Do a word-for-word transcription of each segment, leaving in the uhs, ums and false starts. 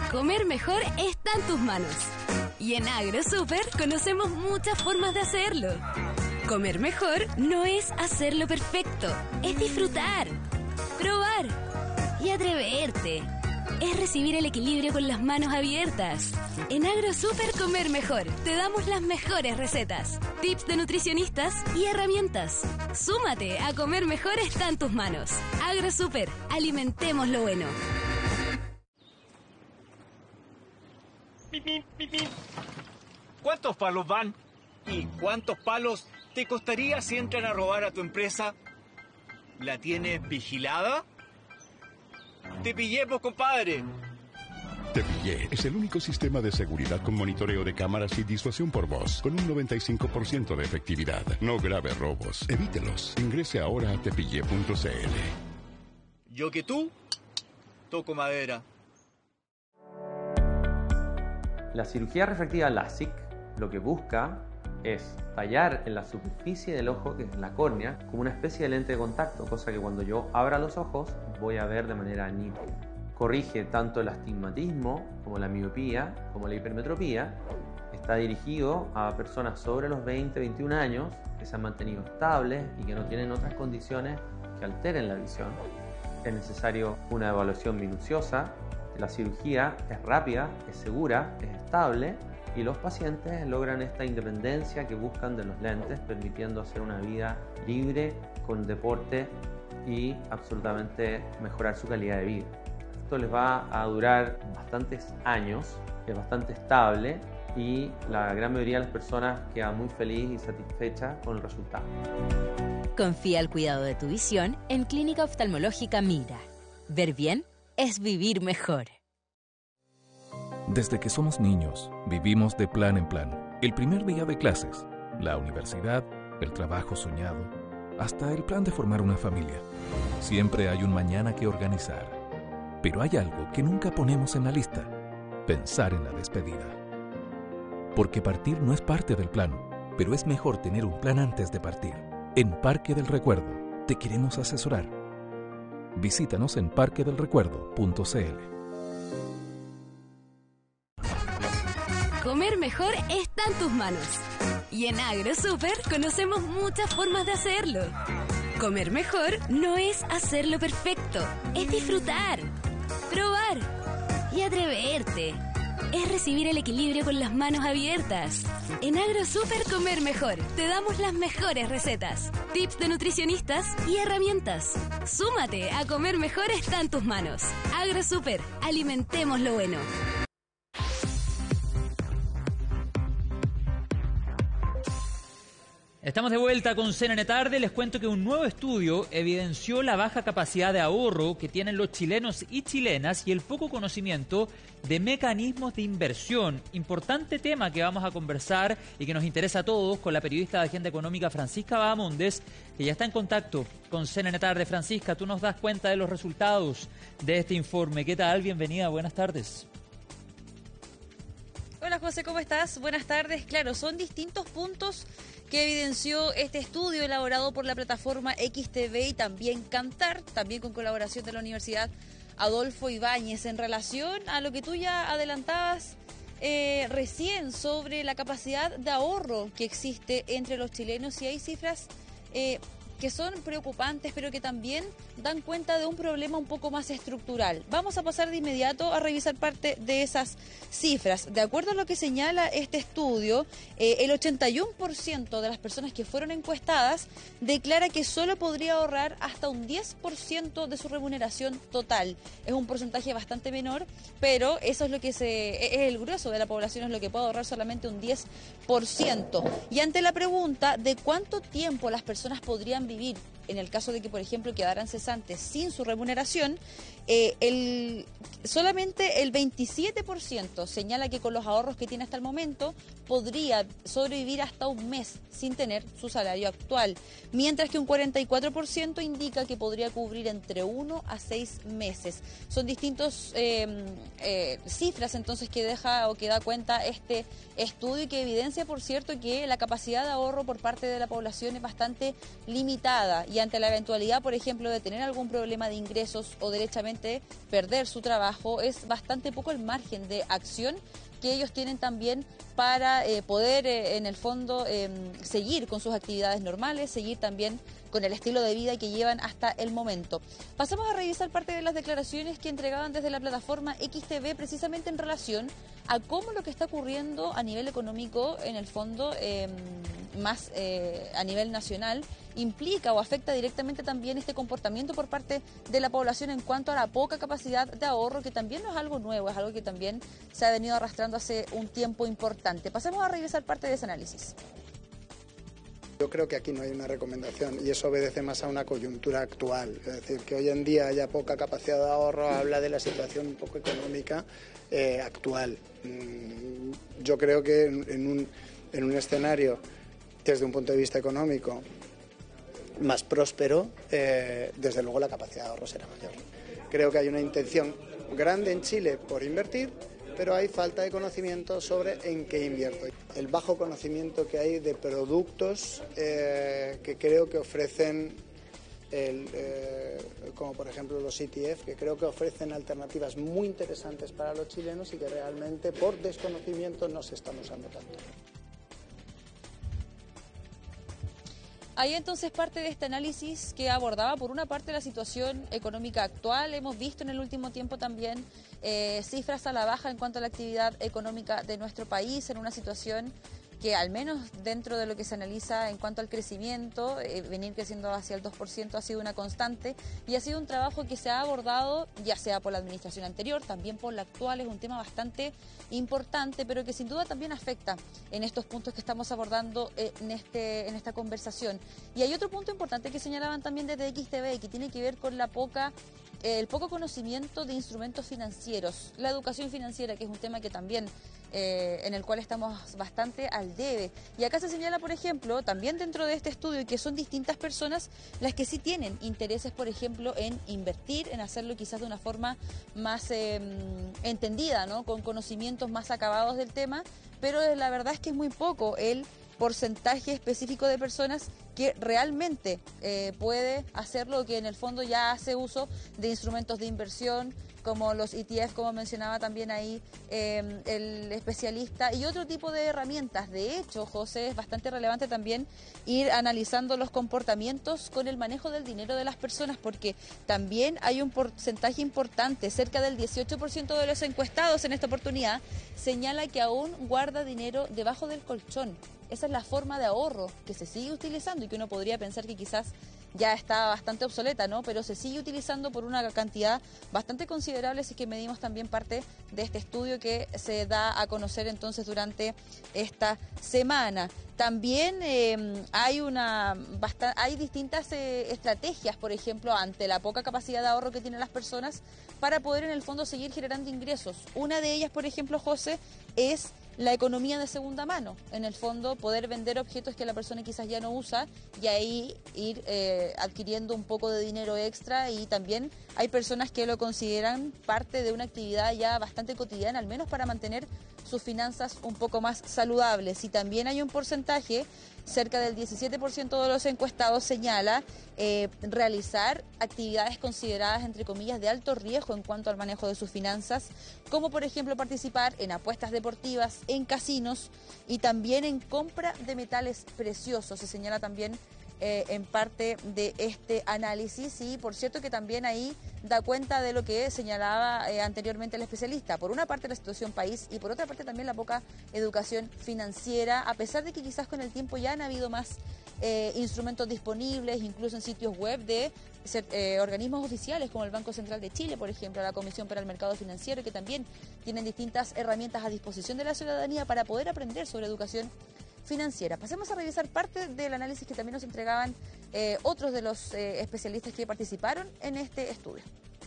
Comer mejor está en tus manos. Y en AgroSuper conocemos muchas formas de hacerlo. Comer mejor no es hacerlo perfecto, es disfrutar, probar y atreverte. Es recibir el equilibrio con las manos abiertas. En AgroSuper Comer Mejor te damos las mejores recetas, tips de nutricionistas y herramientas. Súmate a Comer Mejor está en tus manos. AgroSuper, alimentemos lo bueno. ¿Cuántos palos van? ¿Y cuántos palos te costaría si entran a robar a tu empresa? ¿La tienes vigilada? ¡Te pillé, pues, compadre! Te Pillé es el único sistema de seguridad con monitoreo de cámaras y disuasión por voz, con un noventa y cinco por ciento de efectividad. No grave robos. Evítelos. Ingrese ahora a tepillé punto c l. Yo que tú, toco madera. La cirugía refractiva LASIK lo que busca es tallar en la superficie del ojo, que es la córnea, como una especie de lente de contacto, cosa que cuando yo abra los ojos voy a ver de manera nítida. Corrige tanto el astigmatismo como la miopía, como la hipermetropía. Está dirigido a personas sobre los veinte, veintiún años que se han mantenido estables y que no tienen otras condiciones que alteren la visión. Es necesario una evaluación minuciosa. La cirugía es rápida, es segura, es estable y los pacientes logran esta independencia que buscan de los lentes, permitiendo hacer una vida libre con deporte y absolutamente mejorar su calidad de vida. Esto les va a durar bastantes años, es bastante estable y la gran mayoría de las personas queda muy feliz y satisfecha con el resultado. Confía el cuidado de tu visión en Clínica Oftalmológica Mira. Ver bien es vivir mejor. Desde que somos niños, vivimos de plan en plan. El primer día de clases, la universidad, el trabajo soñado, hasta el plan de formar una familia. Siempre hay un mañana que organizar. Pero hay algo que nunca ponemos en la lista: pensar en la despedida. Porque partir no es parte del plan, pero es mejor tener un plan antes de partir. En Parque del Recuerdo te queremos asesorar. Visítanos en parque del recuerdo punto c l. Comer mejor está en tus manos. Y en AgroSuper conocemos muchas formas de hacerlo. Comer mejor no es hacerlo perfecto, es disfrutar, probar y atreverte. Es recibir el equilibrio con las manos abiertas. En AgroSuper Comer Mejor te damos las mejores recetas, tips de nutricionistas y herramientas. Súmate a Comer Mejor está en tus manos. AgroSuper, alimentemos lo bueno. Estamos de vuelta con C N N Tarde. Les cuento que un nuevo estudio evidenció la baja capacidad de ahorro que tienen los chilenos y chilenas y el poco conocimiento de mecanismos de inversión. Importante tema que vamos a conversar y que nos interesa a todos con la periodista de Agenda Económica Francisca Bahamondes, que ya está en contacto con C N N Tarde. Francisca, tú nos das cuenta de los resultados de este informe. ¿Qué tal? Bienvenida, buenas tardes. Hola José, ¿cómo estás? Buenas tardes. Claro, son distintos puntos que evidenció este estudio elaborado por la plataforma X T V y también Kantar, también con colaboración de la Universidad Adolfo Ibáñez, en relación a lo que tú ya adelantabas eh, recién sobre la capacidad de ahorro que existe entre los chilenos, y hay cifras eh, que son preocupantes, pero que también dan cuenta de un problema un poco más estructural. Vamos a pasar de inmediato a revisar parte de esas cifras. De acuerdo a lo que señala este estudio, eh, el ochenta y uno por ciento de las personas que fueron encuestadas declara que solo podría ahorrar hasta un diez por ciento de su remuneración total. Es un porcentaje bastante menor, pero eso es lo que se es el grueso de la población, es lo que puede ahorrar solamente un diez por ciento. Y ante la pregunta de cuánto tiempo las personas podrían vivir en el caso de que, por ejemplo, quedaran cesantes sin su remuneración, eh, el, solamente el veintisiete por ciento señala que con los ahorros que tiene hasta el momento podría sobrevivir hasta un mes sin tener su salario actual, mientras que un cuarenta y cuatro por ciento indica que podría cubrir entre uno a seis meses. Son distintos eh, eh, cifras entonces que deja o que da cuenta este estudio, y que evidencia, por cierto, que la capacidad de ahorro por parte de la población es bastante limitada. Y que ante la eventualidad, por ejemplo, de tener algún problema de ingresos o derechamente perder su trabajo, es bastante poco el margen de acción que ellos tienen también para eh, poder, eh, en el fondo, eh, seguir con sus actividades normales, seguir también con el estilo de vida que llevan hasta el momento. Pasamos a revisar parte de las declaraciones que entregaban desde la plataforma X T V precisamente en relación a cómo lo que está ocurriendo a nivel económico, en el fondo, eh, más eh, a nivel nacional, implica o afecta directamente también este comportamiento por parte de la población en cuanto a la poca capacidad de ahorro, que también no es algo nuevo, es algo que también se ha venido arrastrando hace un tiempo importante. Pasemos a revisar parte de ese análisis. Yo creo que aquí no hay una recomendación y eso obedece más a una coyuntura actual. Es decir, que hoy en día haya poca capacidad de ahorro habla de la situación un poco económica eh, actual. Yo creo que en un, en un escenario, desde un punto de vista económico, más próspero, eh, desde luego la capacidad de ahorro será mayor. Creo que hay una intención grande en Chile por invertir, pero hay falta de conocimiento sobre en qué invierto. El bajo conocimiento que hay de productos eh, que creo que ofrecen, el, eh, como por ejemplo los E T F, que creo que ofrecen alternativas muy interesantes para los chilenos y que realmente por desconocimiento no se están usando tanto. Ahí entonces parte de este análisis que abordaba por una parte la situación económica actual. Hemos visto en el último tiempo también eh, cifras a la baja en cuanto a la actividad económica de nuestro país, en una situación que al menos dentro de lo que se analiza en cuanto al crecimiento, eh, venir creciendo hacia el dos por ciento ha sido una constante y ha sido un trabajo que se ha abordado ya sea por la administración anterior, también por la actual. Es un tema bastante importante, pero que sin duda también afecta en estos puntos que estamos abordando en, este, en esta conversación. Y hay otro punto importante que señalaban también desde X T V, que tiene que ver con la poca... el poco conocimiento de instrumentos financieros, la educación financiera, que es un tema que también eh, en el cual estamos bastante al debe. Y acá se señala, por ejemplo, también dentro de este estudio, que son distintas personas las que sí tienen intereses, por ejemplo, en invertir, en hacerlo quizás de una forma más eh, entendida, ¿no? Con conocimientos más acabados del tema, pero la verdad es que es muy poco el porcentaje específico de personas que realmente eh, puede hacerlo, que en el fondo ya hace uso de instrumentos de inversión como los E T F, como mencionaba también ahí eh, el especialista, y otro tipo de herramientas. De hecho, José, es bastante relevante también ir analizando los comportamientos con el manejo del dinero de las personas, porque también hay un porcentaje importante, cerca del dieciocho por ciento de los encuestados en esta oportunidad señala que aún guarda dinero debajo del colchón. Esa es la forma de ahorro que se sigue utilizando y que uno podría pensar que quizás ya está bastante obsoleta, ¿no? Pero se sigue utilizando por una cantidad bastante considerable si es que medimos también parte de este estudio que se da a conocer entonces durante esta semana. También eh, hay una bast- hay distintas eh, estrategias, por ejemplo, ante la poca capacidad de ahorro que tienen las personas para poder en el fondo seguir generando ingresos. Una de ellas, por ejemplo, José, es la economía de segunda mano. En el fondo, poder vender objetos que la persona quizás ya no usa y ahí ir eh, adquiriendo un poco de dinero extra, y también hay personas que lo consideran parte de una actividad ya bastante cotidiana, al menos para mantener sus finanzas un poco más saludables. Y también hay un porcentaje, cerca del diecisiete por ciento de los encuestados señala eh, realizar actividades consideradas, entre comillas, de alto riesgo en cuanto al manejo de sus finanzas, como por ejemplo participar en apuestas deportivas, en casinos y también en compra de metales preciosos. Se señala también Eh, en parte de este análisis, y por cierto que también ahí da cuenta de lo que señalaba eh, anteriormente el especialista. Por una parte la situación país y por otra parte también la poca educación financiera, a pesar de que quizás con el tiempo ya han habido más eh, instrumentos disponibles, incluso en sitios web de eh, organismos oficiales como el Banco Central de Chile, por ejemplo, la Comisión para el Mercado Financiero, que también tienen distintas herramientas a disposición de la ciudadanía para poder aprender sobre educación financiera. Pasemos a revisar parte del análisis que también nos entregaban eh, otros de los eh, especialistas que participaron en este estudio.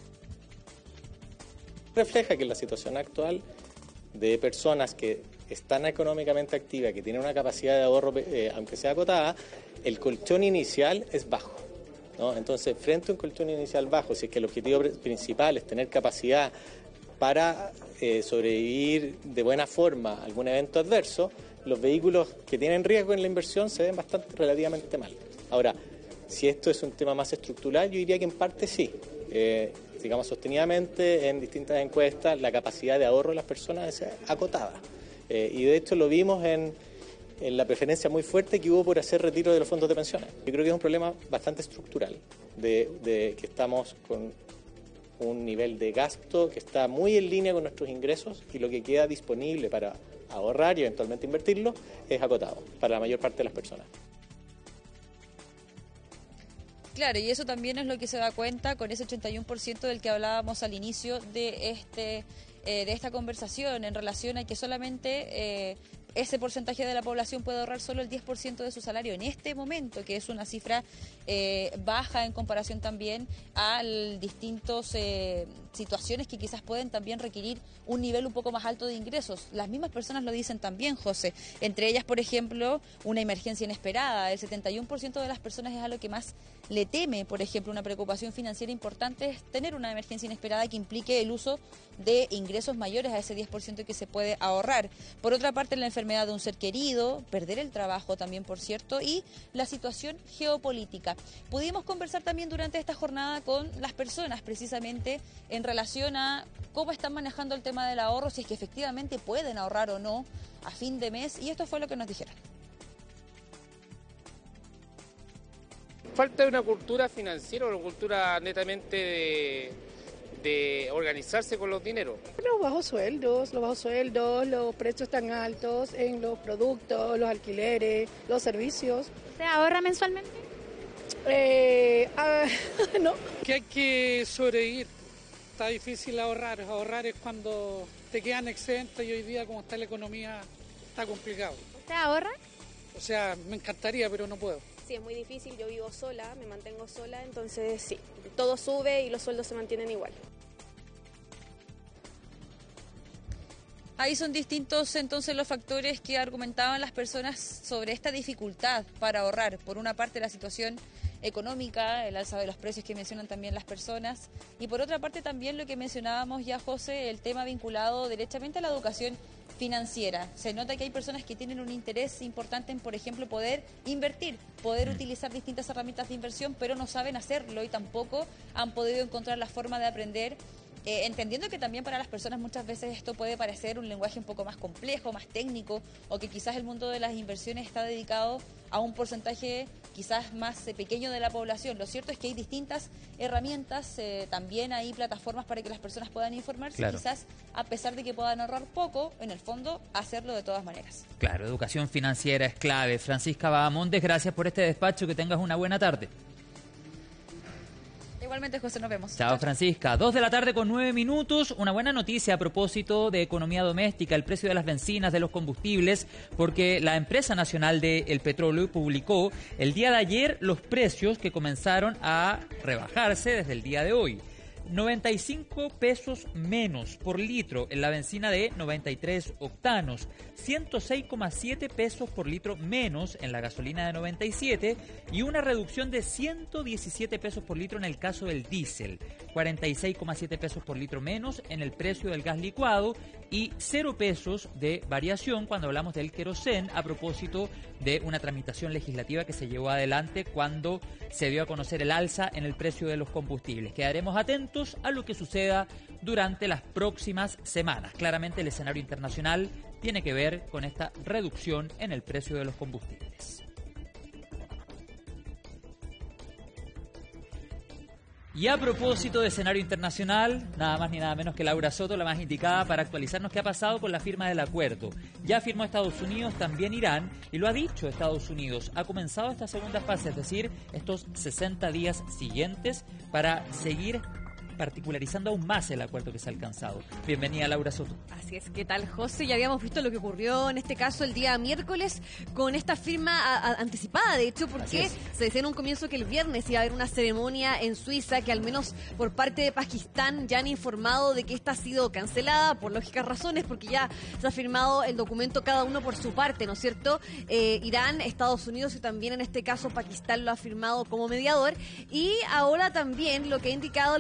Refleja que la situación actual de personas que están económicamente activas, que tienen una capacidad de ahorro, eh, aunque sea acotada, el colchón inicial es bajo, ¿no? Entonces, frente a un colchón inicial bajo, si es que el objetivo principal es tener capacidad para eh, sobrevivir de buena forma a algún evento adverso, los vehículos que tienen riesgo en la inversión se ven bastante relativamente mal. Ahora, Si esto es un tema más estructural, yo diría que en parte sí. Eh, digamos, sostenidamente en distintas encuestas la capacidad de ahorro de las personas es acotada. Eh, y de hecho lo vimos en, en la preferencia muy fuerte que hubo por hacer retiro de los fondos de pensiones. Yo creo que es un problema bastante estructural, de, de que estamos con un nivel de gasto que está muy en línea con nuestros ingresos y lo que queda disponible para ahorrar y eventualmente invertirlo es acotado para la mayor parte de las personas. Claro, y eso también es lo que se da cuenta con ese ochenta y uno por ciento del que hablábamos al inicio de este eh, de esta conversación en relación a que solamente eh, ese porcentaje de la población puede ahorrar solo el diez por ciento de su salario en este momento, que es una cifra eh, baja en comparación también a distintas eh, situaciones que quizás pueden también requerir un nivel un poco más alto de ingresos. Las mismas personas lo dicen también, José. Entre ellas, por ejemplo, una emergencia inesperada. El setenta y uno por ciento de las personas es a lo que más le teme, por ejemplo, una preocupación financiera importante es tener una emergencia inesperada que implique el uso de ingresos mayores a ese diez por ciento que se puede ahorrar. Por otra parte, la enfermedad de un ser querido, perder el trabajo también, por cierto, y la situación geopolítica. Pudimos conversar también durante esta jornada con las personas, precisamente en relación a cómo están manejando el tema del ahorro, si es que efectivamente pueden ahorrar o no a fin de mes, y esto fue lo que nos dijeron. Falta una cultura financiera, una cultura netamente de, de organizarse con los dineros. Los bajos sueldos, los bajos sueldos, los precios tan altos en los productos, los alquileres, los servicios. ¿Se ahorra mensualmente? Eh, ah, no. Que hay que sobrevivir. Está difícil ahorrar. Ahorrar es cuando te quedan excedentes y hoy día, como está la economía, está complicado. ¿Usted ahorra? O sea, me encantaría, pero no puedo. Sí, es muy difícil, yo vivo sola, me mantengo sola, entonces sí, todo sube y los sueldos se mantienen igual. Ahí son distintos entonces los factores que argumentaban las personas sobre esta dificultad para ahorrar. Por una parte la situación económica, el alza de los precios que mencionan también las personas, y por otra parte también lo que mencionábamos ya, José, el tema vinculado derechamente a la educación financiera. Se nota que hay personas que tienen un interés importante en, por ejemplo, poder invertir, poder utilizar distintas herramientas de inversión, pero no saben hacerlo y tampoco han podido encontrar la forma de aprender, eh, entendiendo que también para las personas muchas veces esto puede parecer un lenguaje un poco más complejo, más técnico, o que quizás el mundo de las inversiones está dedicado a un porcentaje quizás más eh, pequeño de la población. Lo cierto es que hay distintas herramientas, eh, también hay plataformas para que las personas puedan informarse, claro. Quizás a pesar de que puedan ahorrar poco, en el fondo hacerlo de todas maneras. Claro, educación financiera es clave. Francisca Bahamondes, gracias por este despacho, que tengas una buena tarde. Igualmente, José, nos vemos. Chao, Francisca. Dos de la tarde con nueve minutos. Una buena noticia a propósito de economía doméstica, el precio de las bencinas, de los combustibles, porque la empresa nacional del petróleo publicó el día de ayer los precios que comenzaron a rebajarse desde el día de hoy. noventa y cinco pesos menos por litro en la bencina de noventa y tres octanos, ciento seis coma siete pesos por litro menos en la gasolina de noventa y siete y una reducción de ciento diecisiete pesos por litro en el caso del diésel, cuarenta y seis coma siete pesos por litro menos en el precio del gas licuado y cero pesos de variación cuando hablamos del querosén, a propósito de una tramitación legislativa que se llevó adelante cuando se dio a conocer el alza en el precio de los combustibles. Quedaremos atentos a lo que suceda durante las próximas semanas. Claramente el escenario internacional tiene que ver con esta reducción en el precio de los combustibles. Y a propósito de escenario internacional, nada más ni nada menos que Laura Soto, la más indicada para actualizarnos qué ha pasado con la firma del acuerdo. Ya firmó Estados Unidos, también Irán, y lo ha dicho Estados Unidos. Ha comenzado esta segunda fase, es decir, estos sesenta días siguientes para seguir particularizando aún más el acuerdo que se ha alcanzado. Bienvenida, Laura Soto. Así es, ¿qué tal, José? Ya habíamos visto lo que ocurrió en este caso el día miércoles con esta firma a, a, anticipada, de hecho, porque se decía en un comienzo que el viernes iba a haber una ceremonia en Suiza, que al menos por parte de Pakistán ya han informado de que esta ha sido cancelada por lógicas razones, porque ya se ha firmado el documento cada uno por su parte, ¿no es cierto? Eh, Irán, Estados Unidos y también en este caso Pakistán lo ha firmado como mediador, y ahora también lo que ha indicado el vicepresidente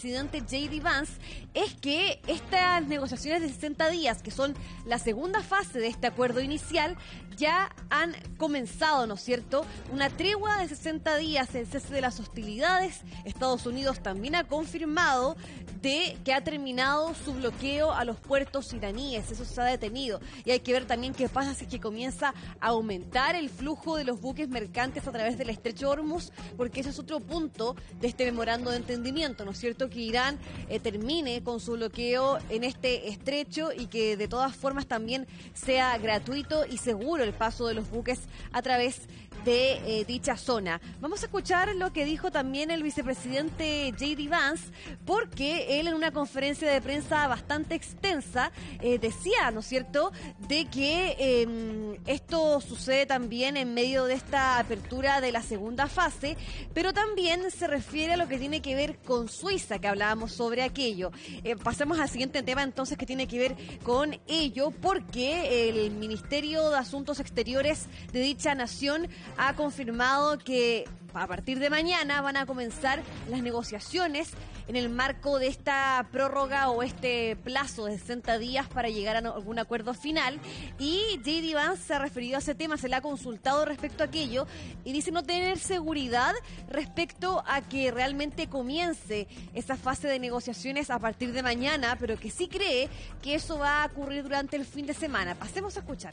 vicepresidente J D Vance es que estas negociaciones de sesenta días, que son la segunda fase de este acuerdo inicial, ya han comenzado, ¿no es cierto? Una tregua de sesenta días, el cese de las hostilidades. Estados Unidos también ha confirmado de que ha terminado su bloqueo a los puertos iraníes. Eso se ha detenido. Y hay que ver también qué pasa si es que comienza a aumentar el flujo de los buques mercantes a través del estrecho de Hormuz, porque ese es otro punto de este memorando de entendimiento, ¿no es cierto? Que Irán eh, termine con su bloqueo en este estrecho y que de todas formas también sea gratuito y seguro el paso de los buques a través de eh, dicha zona. Vamos a escuchar lo que dijo también el vicepresidente J D Vance, porque él en una conferencia de prensa bastante extensa eh, decía, ¿no es cierto?, de que eh, esto sucede también en medio de esta apertura de la segunda fase, pero también se refiere a lo que tiene que ver con Suiza, que hablábamos sobre aquello. Eh, pasemos al siguiente tema entonces, que tiene que ver con ello, porque el Ministerio de Asuntos Exteriores de dicha nación ha confirmado que a partir de mañana van a comenzar las negociaciones en el marco de esta prórroga o este plazo de sesenta días para llegar a algún acuerdo final. Y J D Vance se ha referido a ese tema, se le ha consultado respecto a aquello y dice no tener seguridad respecto a que realmente comience esa fase de negociaciones a partir de mañana, pero que sí cree que eso va a ocurrir durante el fin de semana. Pasemos a escuchar.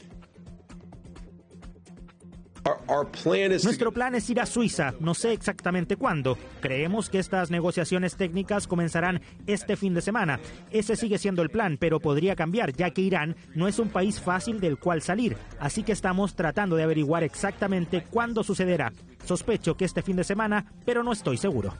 Nuestro plan es ir a Suiza, no sé exactamente cuándo. Creemos que estas negociaciones técnicas comenzarán este fin de semana. Ese sigue siendo el plan, pero podría cambiar, ya que Irán no es un país fácil del cual salir. Así que estamos tratando de averiguar exactamente cuándo sucederá. Sospecho que este fin de semana, pero no estoy seguro.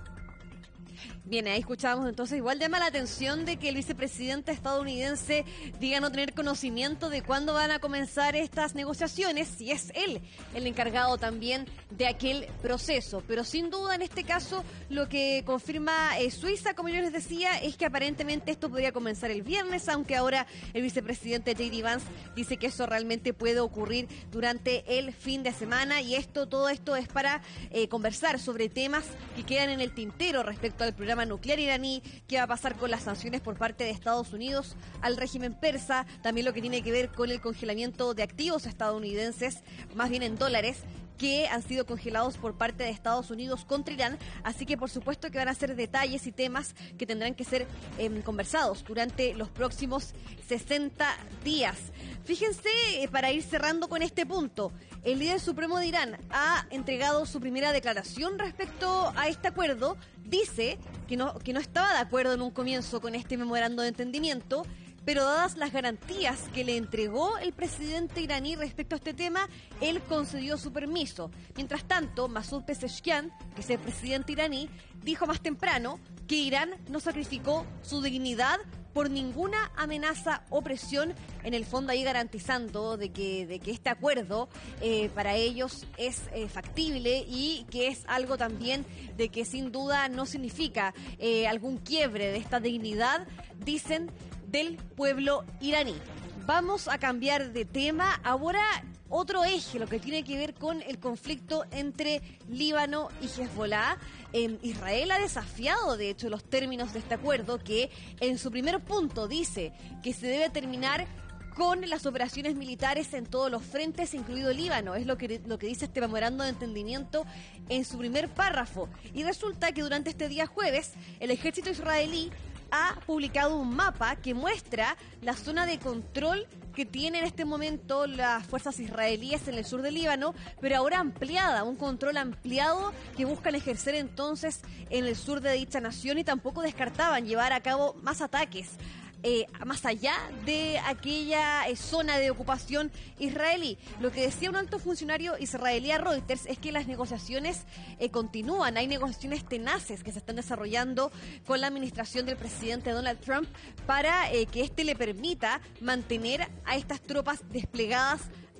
Bien, ahí escuchábamos entonces, igual llama la atención de que el vicepresidente estadounidense diga no tener conocimiento de cuándo van a comenzar estas negociaciones, si es él el encargado también de aquel proceso. Pero sin duda en este caso lo que confirma eh, Suiza, como yo les decía, es que aparentemente esto podría comenzar el viernes, aunque ahora el vicepresidente J D Vance dice que eso realmente puede ocurrir durante el fin de semana, y esto, todo esto es para eh, conversar sobre temas que quedan en el tintero respecto al programa nuclear iraní, qué va a pasar con las sanciones por parte de Estados Unidos al régimen persa, también lo que tiene que ver con el congelamiento de activos estadounidenses, más bien en dólares, que han sido congelados por parte de Estados Unidos contra Irán. Así que por supuesto que van a ser detalles y temas que tendrán que ser eh, conversados durante los próximos sesenta días. Fíjense, eh, para ir cerrando con este punto, el líder supremo de Irán ha entregado su primera declaración respecto a este acuerdo. Dice que no, que no estaba de acuerdo en un comienzo con este memorando de entendimiento, pero dadas las garantías que le entregó el presidente iraní respecto a este tema, él concedió su permiso. Mientras tanto, Masoud Pezeshkian, que es el presidente iraní, dijo más temprano que Irán no sacrificó su dignidad por ninguna amenaza o presión, en el fondo ahí garantizando de que, de que este acuerdo eh, para ellos es eh, factible, y que es algo también de que sin duda no significa eh, algún quiebre de esta dignidad, dicen, del pueblo iraní. Vamos a cambiar de tema. Ahora otro eje, lo que tiene que ver con el conflicto entre Líbano y Hezbollah. Eh, Israel ha desafiado, de hecho, los términos de este acuerdo, que en su primer punto dice que se debe terminar con las operaciones militares en todos los frentes, incluido Líbano. Es lo que, lo que dice este memorando de entendimiento en su primer párrafo. Y resulta que durante este día jueves, el ejército israelí ha publicado un mapa que muestra la zona de control que tienen en este momento las fuerzas israelíes en el sur del Líbano, pero ahora ampliada, un control ampliado que buscan ejercer entonces en el sur de dicha nación, y tampoco descartaban llevar a cabo más ataques Eh, más allá de aquella eh, zona de ocupación israelí. Lo que decía un alto funcionario israelí a Reuters es que las negociaciones eh, continúan. Hay negociaciones tenaces que se están desarrollando con la administración del presidente Donald Trump para eh, que éste le permita mantener a estas tropas desplegadas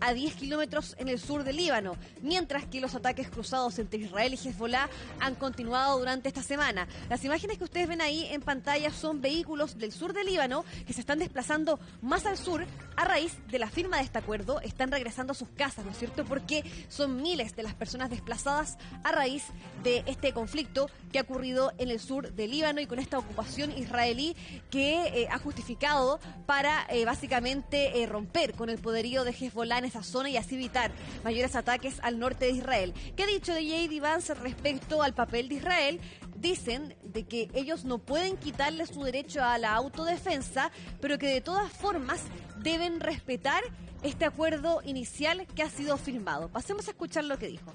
a diez kilómetros en el sur del Líbano, mientras que los ataques cruzados entre Israel y Hezbollah han continuado durante esta semana. Las imágenes que ustedes ven ahí en pantalla son vehículos del sur del Líbano que se están desplazando más al sur a raíz de la firma de este acuerdo. Están regresando a sus casas, ¿no es cierto? Porque son miles de las personas desplazadas a raíz de este conflicto que ha ocurrido en el sur del Líbano y con esta ocupación israelí que eh, ha justificado para eh, básicamente eh, romper con el poderío de Hezbollah en esa zona y así evitar mayores ataques al norte de Israel. ¿Qué ha dicho de J D Vance respecto al papel de Israel? Dicen de que ellos no pueden quitarle su derecho a la autodefensa, pero que de todas formas deben respetar este acuerdo inicial que ha sido firmado. Pasemos a escuchar lo que dijo.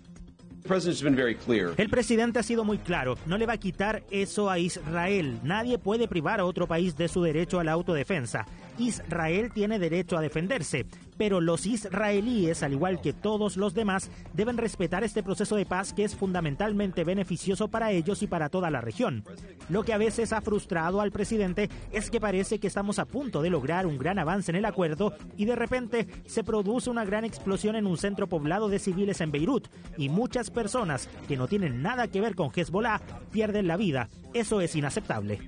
El presidente ha sido muy claro, no le va a quitar eso a Israel. Nadie puede privar a otro país de su derecho a la autodefensa. Israel tiene derecho a defenderse, pero los israelíes, al igual que todos los demás, deben respetar este proceso de paz que es fundamentalmente beneficioso para ellos y para toda la región. Lo que a veces ha frustrado al presidente es que parece que estamos a punto de lograr un gran avance en el acuerdo y de repente se produce una gran explosión en un centro poblado de civiles en Beirut y muchas personas que no tienen nada que ver con Hezbollah pierden la vida. Eso es inaceptable.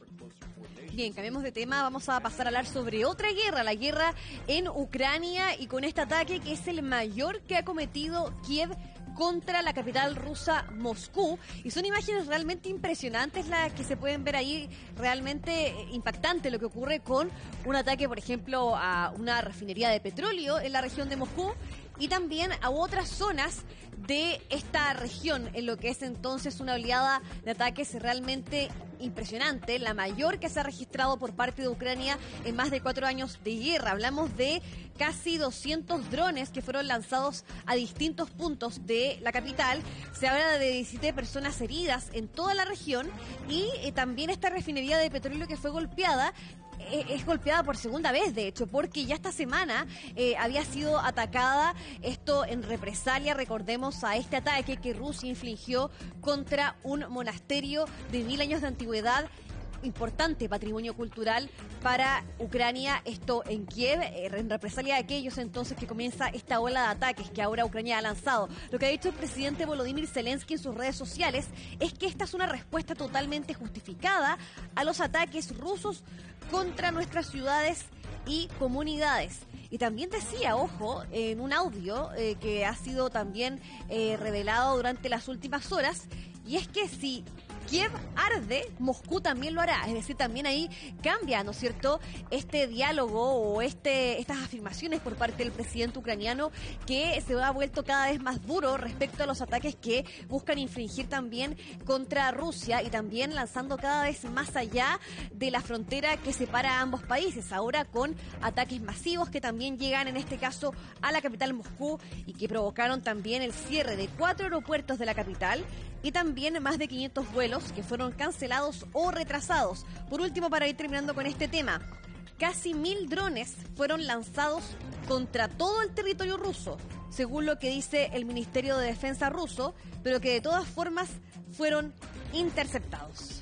Bien, cambiemos de tema, vamos a pasar a hablar sobre otra guerra, la guerra en Ucrania y con este ataque que es el mayor que ha cometido Kiev contra la capital rusa, Moscú, y son imágenes realmente impresionantes las que se pueden ver ahí, realmente impactante lo que ocurre con un ataque, por ejemplo, a una refinería de petróleo en la región de Moscú y también a otras zonas de esta región, en lo que es entonces una oleada de ataques realmente impresionante, la mayor que se ha registrado por parte de Ucrania en más de cuatro años de guerra. Hablamos de casi doscientos drones que fueron lanzados a distintos puntos de la capital. Se habla de diecisiete personas heridas en toda la región y eh, también esta refinería de petróleo que fue golpeada. Es golpeada por segunda vez, de hecho, porque ya esta semana eh, había sido atacada, esto en represalia, recordemos, a este ataque que Rusia infligió contra un monasterio de mil años de antigüedad, importante patrimonio cultural para Ucrania, esto en Kiev, en represalia de aquellos entonces que comienza esta ola de ataques que ahora Ucrania ha lanzado. Lo que ha dicho el presidente Volodymyr Zelensky en sus redes sociales es que esta es una respuesta totalmente justificada a los ataques rusos contra nuestras ciudades y comunidades. Y también decía, ojo, en un audio eh, que ha sido también eh, revelado durante las últimas horas, y es que si Kiev arde, Moscú también lo hará. Es decir, también ahí cambia, ¿no es cierto?, este diálogo o este estas afirmaciones por parte del presidente ucraniano que se ha vuelto cada vez más duro respecto a los ataques que buscan infringir también contra Rusia y también lanzando cada vez más allá de la frontera que separa a ambos países. Ahora con ataques masivos que también llegan en este caso a la capital Moscú y que provocaron también el cierre de cuatro aeropuertos de la capital y también más de quinientos vuelos que fueron cancelados o retrasados. Por último, para ir terminando con este tema, casi mil drones fueron lanzados contra todo el territorio ruso, según lo que dice el Ministerio de Defensa ruso, pero que de todas formas fueron interceptados.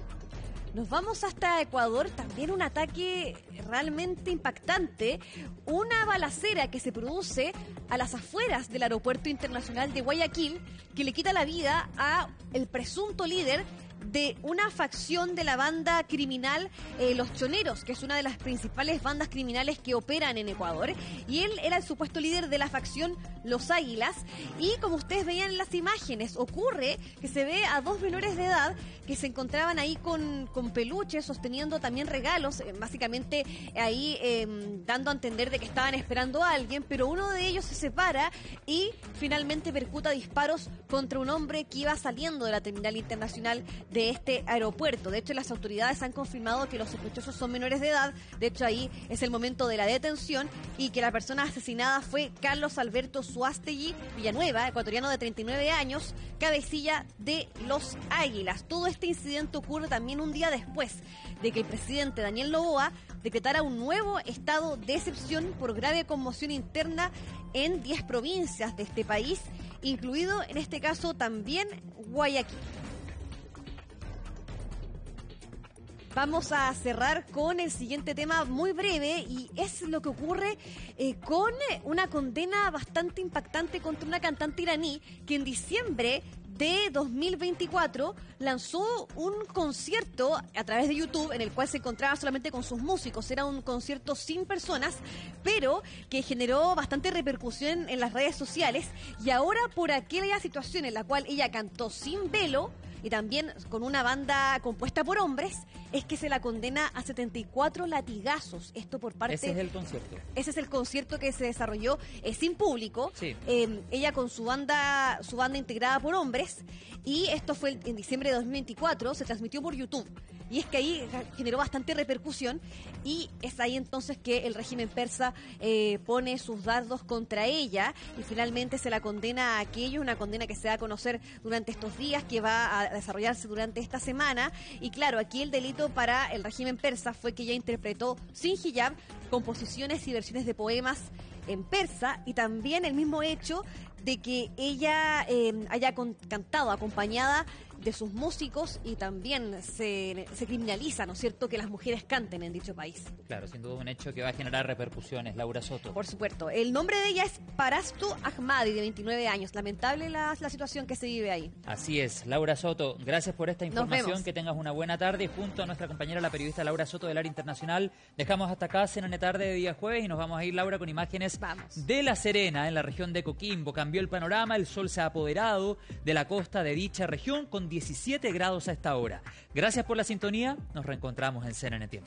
Nos vamos hasta Ecuador, también un ataque realmente impactante, una balacera que se produce a las afueras del Aeropuerto Internacional de Guayaquil, que le quita la vida a el presunto líder de una facción de la banda criminal eh, Los Choneros, que es una de las principales bandas criminales que operan en Ecuador, y él era el supuesto líder de la facción Los Águilas, y como ustedes veían en las imágenes, ocurre que se ve a dos menores de edad que se encontraban ahí con, con peluches, sosteniendo también regalos, eh, básicamente ahí eh, dando a entender de que estaban esperando a alguien, pero uno de ellos se separa y finalmente percuta disparos contra un hombre que iba saliendo de la terminal internacional de este aeropuerto. De hecho, las autoridades han confirmado que los sospechosos son menores de edad. De hecho, ahí es el momento de la detención y que la persona asesinada fue Carlos Alberto Suástegui Villanueva, ecuatoriano de treinta y nueve años, cabecilla de Los Águilas. Todo este incidente ocurre también un día después de que el presidente Daniel Noboa decretara un nuevo estado de excepción por grave conmoción interna en diez provincias de este país, incluido en este caso también Guayaquil. Vamos a cerrar con el siguiente tema muy breve y es lo que ocurre eh, con una condena bastante impactante contra una cantante iraní que en diciembre de dos mil veinticuatro lanzó un concierto a través de YouTube en el cual se encontraba solamente con sus músicos. Era un concierto sin personas, pero que generó bastante repercusión en las redes sociales, y ahora por aquella situación en la cual ella cantó sin velo y también con una banda compuesta por hombres, es que se la condena a setenta y cuatro latigazos. Esto por parte... Ese es el concierto. Ese es el concierto que se desarrolló eh, sin público. Sí. Eh, ella con su banda, su banda integrada por hombres, y esto fue en diciembre de dos mil veinticuatro, se transmitió por YouTube. Y es que ahí generó bastante repercusión, y es ahí entonces que el régimen persa eh, pone sus dardos contra ella y finalmente se la condena a aquello, una condena que se va a conocer durante estos días, que va a desarrollarse durante esta semana. Y claro, aquí el delito para el régimen persa fue que ella interpretó sin hijab composiciones y versiones de poemas en persa, y también el mismo hecho de que ella eh, haya con, cantado acompañada de sus músicos, y también se, se criminaliza, ¿no es cierto?, que las mujeres canten en dicho país. Claro, sin duda un hecho que va a generar repercusiones. Laura Soto. Por supuesto. El nombre de ella es Parastu Ahmadi, de veintinueve años. Lamentable la, la situación que se vive ahí. Así es. Laura Soto, gracias por esta información. vemos. Que tengas una buena tarde. Junto a nuestra compañera, la periodista Laura Soto del área internacional, dejamos hasta acá C N N Tarde de día jueves y nos vamos a ir, Laura, con imágenes Vamos. de La Serena, en la región de Coquimbo. Cambió el panorama, el sol se ha apoderado de la costa de dicha región con diecisiete grados a esta hora. Gracias por la sintonía. Nos reencontramos en C N N Tiempo.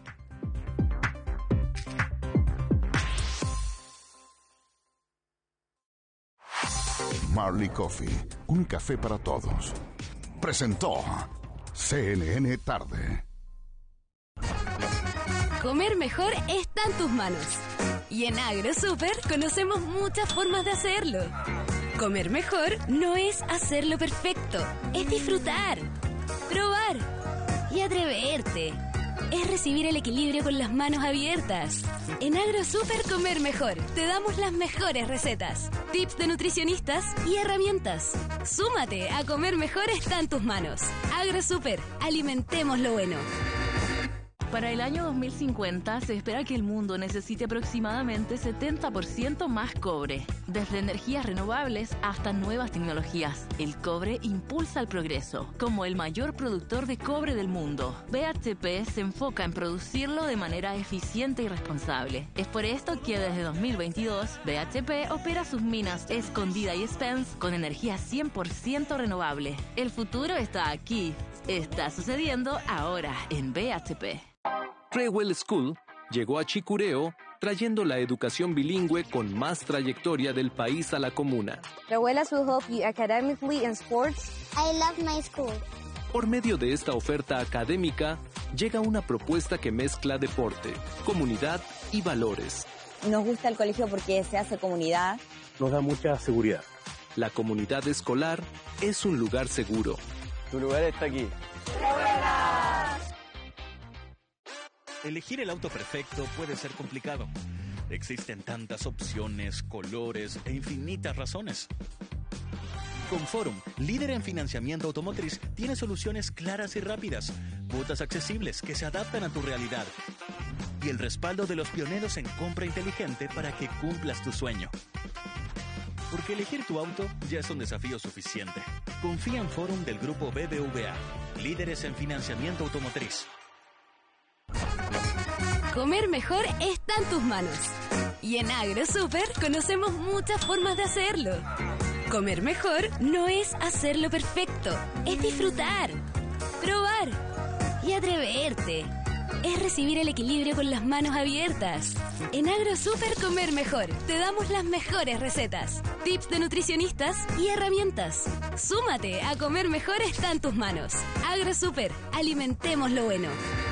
Marley Coffee, un café para todos. Presentó C N N Tarde. Comer mejor está en tus manos. Y en AgroSuper conocemos muchas formas de hacerlo. Comer mejor no es hacerlo perfecto, es disfrutar, probar y atreverte. Es recibir el equilibrio con las manos abiertas. En AgroSuper Comer Mejor te damos las mejores recetas, tips de nutricionistas y herramientas. Súmate a Comer Mejor está en tus manos. AgroSuper, alimentemos lo bueno. Para el año dos mil cincuenta se espera que el mundo necesite aproximadamente setenta por ciento más cobre. Desde energías renovables hasta nuevas tecnologías, el cobre impulsa el progreso. Como el mayor productor de cobre del mundo, B H P se enfoca en producirlo de manera eficiente y responsable. Es por esto que desde dos mil veintidós, B H P opera sus minas Escondida y Spence con energía cien por ciento renovable. El futuro está aquí. Está sucediendo ahora en B H P. Treewell School llegó a Chicureo trayendo la educación bilingüe con más trayectoria del país a la comuna. Treewellas will help you academically in sports. I love my school. Por medio de esta oferta académica, llega una propuesta que mezcla deporte, comunidad y valores. Nos gusta el colegio porque se hace comunidad. Nos da mucha seguridad. La comunidad escolar es un lugar seguro. Tu lugar está aquí. Elegir el auto perfecto puede ser complicado. Existen tantas opciones, colores e infinitas razones. Con Forum, líder en financiamiento automotriz, tiene soluciones claras y rápidas, cuotas accesibles que se adaptan a tu realidad y el respaldo de los pioneros en compra inteligente para que cumplas tu sueño. Porque elegir tu auto ya es un desafío suficiente. Confía en Forum del grupo B B V A, líderes en financiamiento automotriz. Comer mejor está en tus manos. Y en AgroSuper conocemos muchas formas de hacerlo. Comer mejor no es hacerlo perfecto, es disfrutar, probar y atreverte. Es recibir el equilibrio con las manos abiertas. En AgroSuper Comer Mejor te damos las mejores recetas, tips de nutricionistas y herramientas. Súmate a Comer Mejor está en tus manos. AgroSuper, alimentemos lo bueno.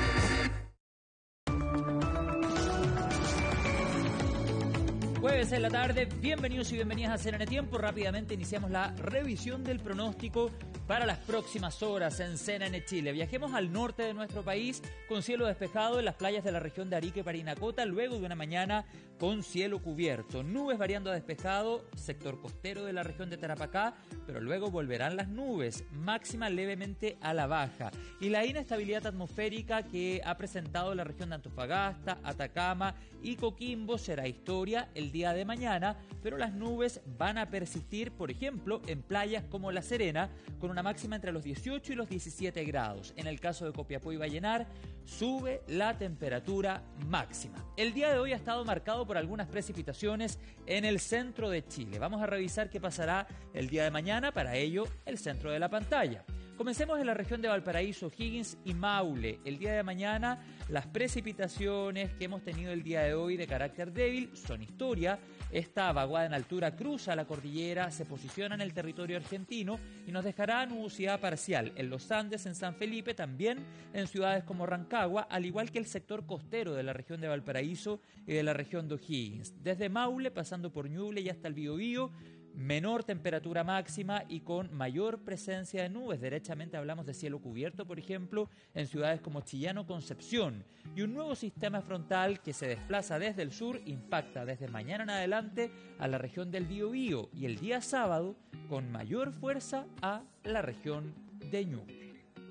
Jueves en la tarde, bienvenidos y bienvenidas a C N N Tiempo. Rápidamente iniciamos la revisión del pronóstico para las próximas horas en C N N Chile. Viajemos al norte de nuestro país con cielo despejado en las playas de la región de Arica y Parinacota, luego de una mañana con cielo cubierto. Nubes variando a despejado, sector costero de la región de Tarapacá, pero luego volverán las nubes, máxima levemente a la baja. Y la inestabilidad atmosférica que ha presentado la región de Antofagasta, Atacama y Coquimbo será historia el día de mañana, pero las nubes van a persistir, por ejemplo, en playas como La Serena, con una máxima entre los dieciocho y los diecisiete grados. En el caso de Copiapó y Vallenar, sube la temperatura máxima. El día de hoy ha estado marcado por algunas precipitaciones en el centro de Chile. Vamos a revisar qué pasará el día de mañana, para ello el centro de la pantalla. Comencemos en la región de Valparaíso, Higgins y Maule. El día de mañana, las precipitaciones que hemos tenido el día de hoy de carácter débil son historia. Esta vaguada en altura cruza la cordillera, se posiciona en el territorio argentino y nos dejará nubosidad parcial en los Andes, en San Felipe, también en ciudades como Rancagua, al igual que el sector costero de la región de Valparaíso y de la región de O'Higgins. Desde Maule, pasando por Ñuble y hasta el Biobío, menor temperatura máxima y con mayor presencia de nubes. Derechamente hablamos de cielo cubierto, por ejemplo, en ciudades como Chillán o Concepción. Y un nuevo sistema frontal que se desplaza desde el sur impacta desde mañana en adelante a la región del Biobío y el día sábado con mayor fuerza a la región de Ñuble.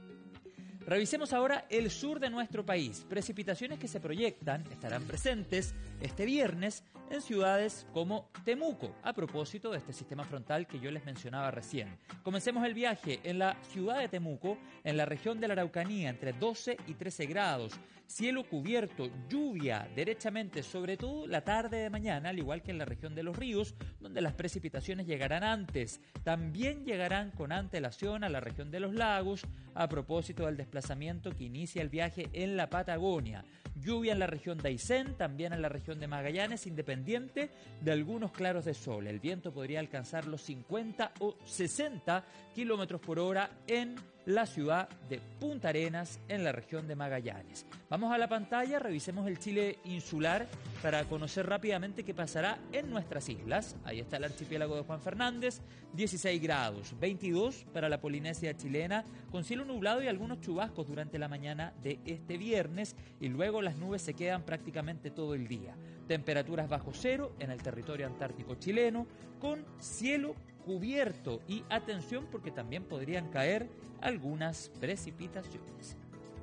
Revisemos ahora el sur de nuestro país. Precipitaciones que se proyectan estarán presentes este viernes en ciudades como Temuco, a propósito de este sistema frontal que yo les mencionaba recién. Comencemos el viaje en la ciudad de Temuco, en la región de la Araucanía, entre doce y trece grados. Cielo cubierto, lluvia derechamente, sobre todo la tarde de mañana, al igual que en la región de Los Ríos, donde las precipitaciones llegarán antes. También llegarán con antelación a la región de Los Lagos, a propósito del desplazamiento que inicia el viaje en la Patagonia. Lluvia en la región de Aysén, también en la región de Magallanes, independiente de algunos claros de sol. El viento podría alcanzar los cincuenta o sesenta kilómetros por hora en la ciudad de Punta Arenas, en la región de Magallanes. Vamos a la pantalla, revisemos el Chile insular para conocer rápidamente qué pasará en nuestras islas. Ahí está el archipiélago de Juan Fernández, dieciséis grados, veintidós para la Polinesia chilena, con cielo nublado y algunos chubascos durante la mañana de este viernes, y luego las nubes se quedan prácticamente todo el día. Temperaturas bajo cero en el territorio antártico chileno, con cielo cubierto y atención porque también podrían caer algunas precipitaciones.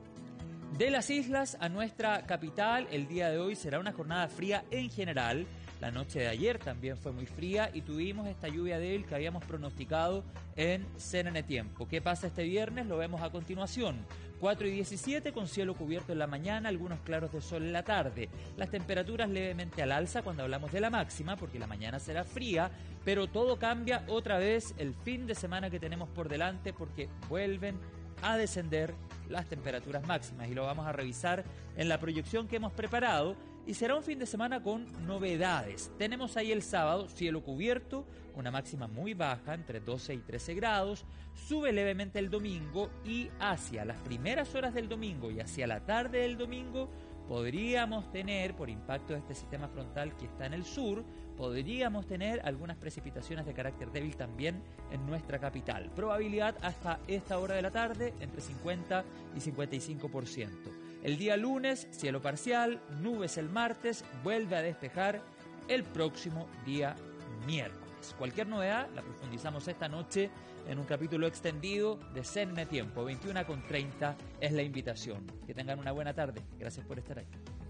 De las islas a nuestra capital, el día de hoy será una jornada fría en general. La noche de ayer también fue muy fría y tuvimos esta lluvia débil que habíamos pronosticado en C N N Tiempo. ¿Qué pasa este viernes? Lo vemos a continuación. cuatro y diecisiete con cielo cubierto en la mañana, algunos claros de sol en la tarde. Las temperaturas levemente al alza cuando hablamos de la máxima, porque la mañana será fría, pero todo cambia otra vez el fin de semana que tenemos por delante, porque vuelven a descender las temperaturas máximas y lo vamos a revisar en la proyección que hemos preparado. Y será un fin de semana con novedades. Tenemos ahí el sábado cielo cubierto, una máxima muy baja, entre doce y trece grados. Sube levemente el domingo y hacia las primeras horas del domingo y hacia la tarde del domingo podríamos tener, por impacto de este sistema frontal que está en el sur, podríamos tener algunas precipitaciones de carácter débil también en nuestra capital. Probabilidad hasta esta hora de la tarde entre cincuenta y cincuenta y cinco por ciento. El día lunes, cielo parcial, nubes el martes, vuelve a despejar el próximo día miércoles. Cualquier novedad la profundizamos esta noche en un capítulo extendido de C N N Tiempo. veintiuna con treinta es la invitación. Que tengan una buena tarde. Gracias por estar ahí.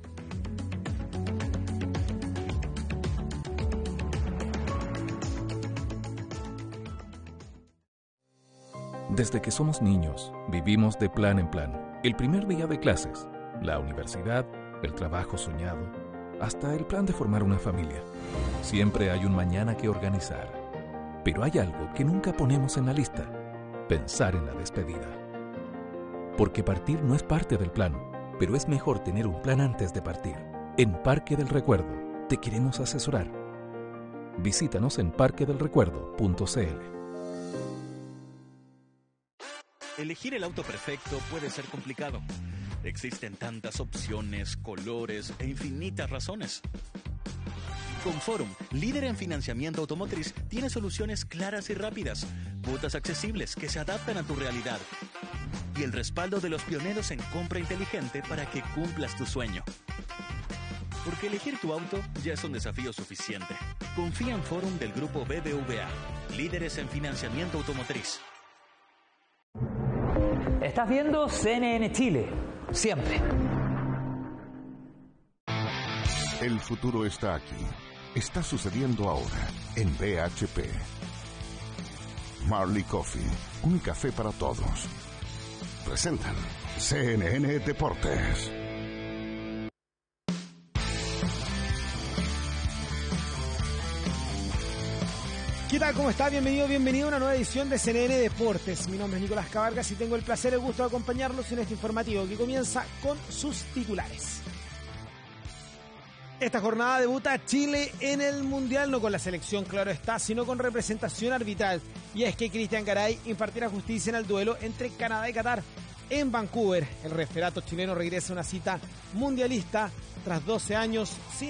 Desde que somos niños, vivimos de plan en plan. El primer día de clases, la universidad, el trabajo soñado, hasta el plan de formar una familia. Siempre hay un mañana que organizar. Pero hay algo que nunca ponemos en la lista: pensar en la despedida. Porque partir no es parte del plan, pero es mejor tener un plan antes de partir. En Parque del Recuerdo te queremos asesorar. Visítanos en parque del recuerdo punto c l. Elegir el auto perfecto puede ser complicado. Existen tantas opciones, colores e infinitas razones. Conforum, líder en financiamiento automotriz, tiene soluciones claras y rápidas, cuotas accesibles que se adaptan a tu realidad y el respaldo de los pioneros en compra inteligente para que cumplas tu sueño. Porque elegir tu auto ya es un desafío suficiente. Confía en Forum del grupo B B V A, líderes en financiamiento automotriz. Estás viendo C N N Chile, siempre. El futuro está aquí. Está sucediendo ahora en B H P. Marley Coffee, un café para todos. Presentan C N N Deportes. ¿Qué tal? ¿Cómo está? Bienvenido, bienvenido a una nueva edición de C N N Deportes. Mi nombre es Nicolás Cabargas y tengo el placer y el gusto de acompañarlos en este informativo que comienza con sus titulares. Esta jornada debuta Chile en el Mundial, no con la selección, claro está, sino con representación arbitral. Y es que Cristian Garay impartirá justicia en el duelo entre Canadá y Qatar en Vancouver. El referato chileno regresa a una cita mundialista tras doce años sin